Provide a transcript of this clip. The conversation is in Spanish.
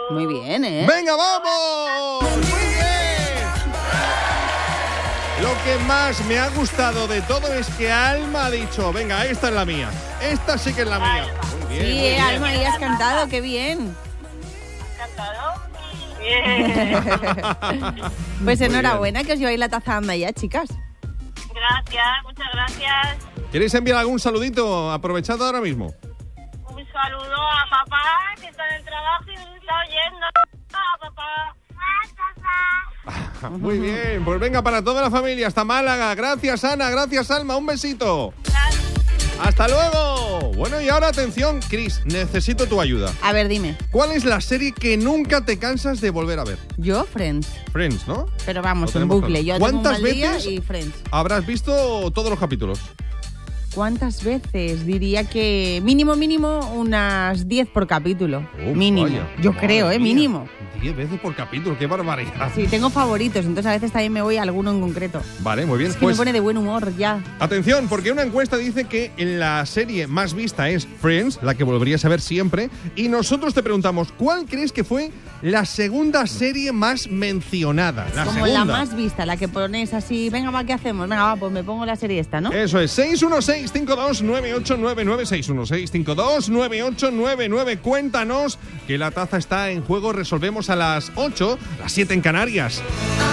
Muy bien, ¿eh? ¡Venga, vamos! ¡Muy bien! Lo que más me ha gustado de todo es que Alma ha dicho, venga, esta es la mía. Esta sí que es la mía. Muy bien, Sí, muy bien. Alma, y has cantado, qué bien. ¿Cantado? Bien. Pues Muy enhorabuena que os lleváis la taza Anda ya, chicas. Gracias, muchas gracias. ¿Queréis enviar algún saludito aprovechado ahora mismo? Un saludo a papá, que está en el trabajo y nos está oyendo. A papá. Muy bien, pues venga para toda la familia, hasta Málaga. Gracias, Ana, gracias, Alma, un besito. ¡Hasta luego! Bueno, y ahora atención, Chris, necesito tu ayuda. A ver, dime. ¿Cuál es la serie que nunca te cansas de volver a ver? Yo, Friends. Friends, ¿no? Pero Lo vamos, en tenemos bucle. claro. Yo tengo un ¿Cuántas mal día veces y Friends. habrás visto todos los capítulos? ¿Cuántas veces? Diría que mínimo unas 10 por capítulo. Mínimo. Vaya, Yo madre creo, mía. mínimo. 10 veces por capítulo, qué barbaridad. Sí, tengo favoritos, entonces a veces también me voy a alguno en concreto. Vale, muy bien. Es que Pues me pone de buen humor ya. atención, porque una encuesta dice que en la serie más vista es Friends, la que volverías a ver siempre, y nosotros te preguntamos, ¿cuál crees que fue la segunda serie más mencionada? La Como segunda. la más vista, la que pones así, venga, va, ¿qué hacemos? Venga, va, pues me pongo la serie esta, ¿no? Eso es, 616-529899, 616-529899. Cuéntanos que la taza está en juego, resolvemos a las 8, las 7 en Canarias.